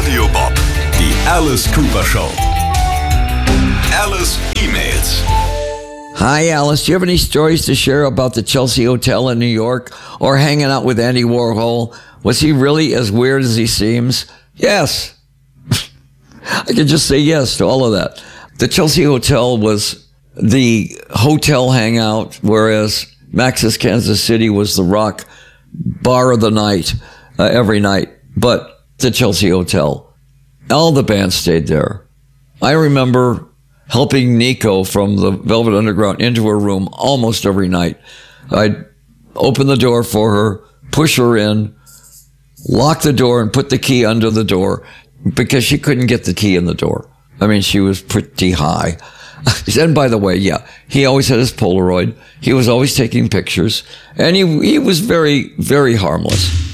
Radio Bob, die Alice Cooper Show. Alice E-Mails. Hi, Alice. Do you have any stories to share about the Chelsea Hotel in New York or hanging out with Andy Warhol? Was he really as weird as he seems? Yes. I could just say yes to all of that. The Chelsea Hotel was the hotel hangout, whereas Max's Kansas City was the rock bar of the night, every night. But the Chelsea Hotel, all the bands stayed there. I remember helping Nico from the Velvet Underground into her room almost every night. I'd open the door for her, push her in, lock the door, and put the key under the door because she couldn't get the key in the door. I mean, she was pretty high. And by the way, yeah, he always had his Polaroid. He was always taking pictures. And he was very, very harmless.